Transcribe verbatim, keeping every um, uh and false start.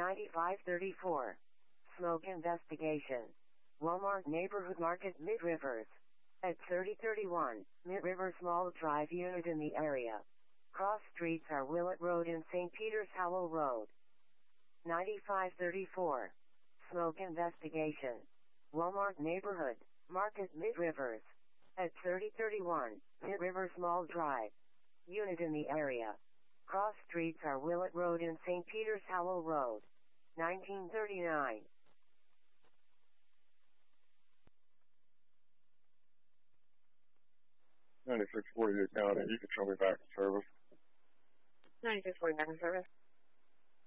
ninety-five thirty-four. Smoke investigation. Walmart Neighborhood Market Mid Rivers. At thirty thirty-one, Mid Rivers Mall Drive unit in the area. Cross streets are Willett Road and Saint Peter's Howell Road. ninety-five thirty-four. Smoke investigation. Walmart Neighborhood Market Mid Rivers. At thirty thirty-one, Mid Rivers Mall Drive. Unit in the area. Cross streets are Willett Road and Saint Peter's Howell Road. nineteen thirty-nine. ninety-six forty-eight County, you can show me back in service. ninety-six forty back in service.